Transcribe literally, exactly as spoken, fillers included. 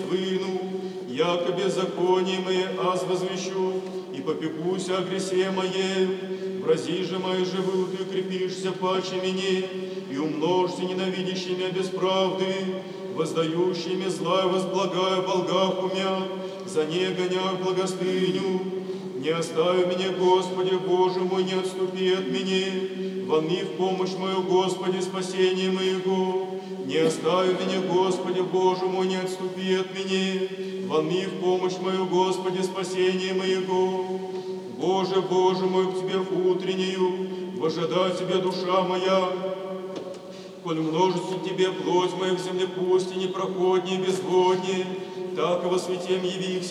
выну, яко беззаконие мое аз возвещу, и попекуся о гресе моей. Врази же мои живут, и крепишься паче мне, и умножься ненавидящими без правды, воздающими зла и возблагая болгах умя, за не гоняю благостыню. Не остави меня, Господи, Боже мой, не отступи от меня, волни в помощь мою, Господи, спасение моего. Не остави меня, Господи, Боже мой, не отступи от меня, волни в помощь мою, Господи, спасение моего. Боже, Боже мой, к Тебе в утреннюю, вожидай Тебя душа моя. Коль множится Тебе плоть моих землепустей, непроходней, безводней, так и во святем явих